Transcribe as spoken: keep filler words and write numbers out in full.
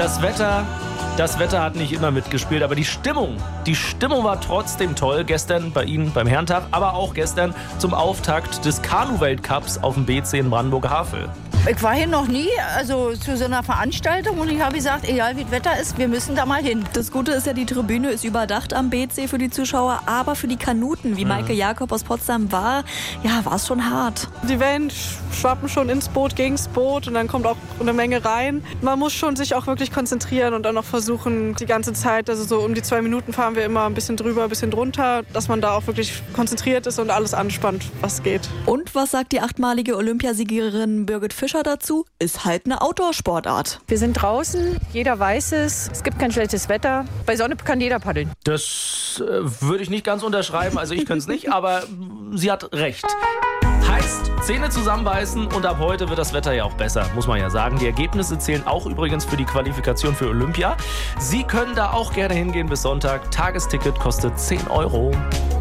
Das Wetter, das Wetter hat nicht immer mitgespielt, aber die Stimmung, die Stimmung war trotzdem toll. Gestern bei Ihnen beim Herrentag, aber auch gestern zum Auftakt des Kanu-Weltcups auf dem B C in Brandenburger Havel. Ich war hier noch nie, also zu so einer Veranstaltung, und ich habe gesagt, egal wie das Wetter ist, wir müssen da mal hin. Das Gute ist ja, die Tribüne ist überdacht am B C für die Zuschauer, aber für die Kanuten, wie mhm. Maike Jakob aus Potsdam war, ja, war es schon hart. Die Wellen schwappen schon ins Boot, gegens Boot, und dann kommt auch eine Menge rein. Man muss schon sich auch wirklich konzentrieren und dann noch versuchen, die ganze Zeit, also so um die zwei Minuten fahren wir immer ein bisschen drüber, ein bisschen drunter, dass man da auch wirklich konzentriert ist und alles anspannt, was geht. Und was sagt die achtmalige Olympiasiegerin Birgit Fischer dazu? Ist halt eine Outdoor-Sportart. Wir sind draußen, jeder weiß es, es gibt kein schlechtes Wetter. Bei Sonne kann jeder paddeln. Das äh, würde ich nicht ganz unterschreiben, also ich könnte es nicht, aber sie hat recht. Heißt, Zähne zusammenbeißen, und ab heute wird das Wetter ja auch besser, muss man ja sagen. Die Ergebnisse zählen auch übrigens für die Qualifikation für Olympia. Sie können da auch gerne hingehen bis Sonntag. Tagesticket kostet zehn Euro.